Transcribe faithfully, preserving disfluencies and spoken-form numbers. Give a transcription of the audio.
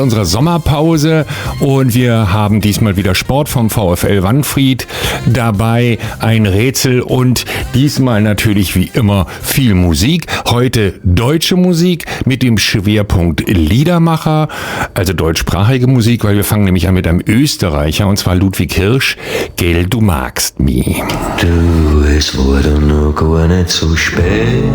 Unsere Sommerpause und wir haben diesmal wieder Sport vom VfL Wanfried dabei, ein Rätsel und diesmal natürlich wie immer viel Musik. Heute deutsche Musik mit dem Schwerpunkt Liedermacher, also deutschsprachige Musik, weil wir fangen nämlich an mit einem Österreicher und zwar Ludwig Hirsch. Gell, du magst mich. Du, es wurde noch gar nicht so spät.